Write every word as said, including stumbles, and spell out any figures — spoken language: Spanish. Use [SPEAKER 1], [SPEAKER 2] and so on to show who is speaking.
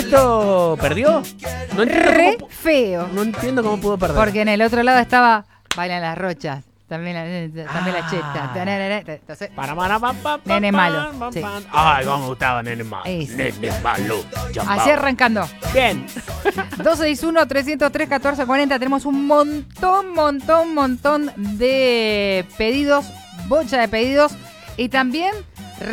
[SPEAKER 1] Nenito perdió. No entiendo
[SPEAKER 2] Re
[SPEAKER 1] cómo,
[SPEAKER 2] feo.
[SPEAKER 1] no entiendo cómo pudo perder.
[SPEAKER 2] Porque en el otro lado estaba Bailan las Rochas. También la, también
[SPEAKER 1] Ah.
[SPEAKER 2] la cheta. Entonces,
[SPEAKER 1] Para, para, pam, pam,
[SPEAKER 2] Nene
[SPEAKER 1] pam,
[SPEAKER 2] malo,
[SPEAKER 1] pam,
[SPEAKER 2] sí.
[SPEAKER 1] pam. Ay, cómo me gustaba Nene Malo.
[SPEAKER 2] Ese.
[SPEAKER 1] Nene Malo. Chambao.
[SPEAKER 2] así arrancando.
[SPEAKER 1] Bien.
[SPEAKER 2] dos seis uno, tres cero tres, uno cuatro cuatro cero. Tenemos un montón, montón, montón de pedidos. Bocha de pedidos. Y también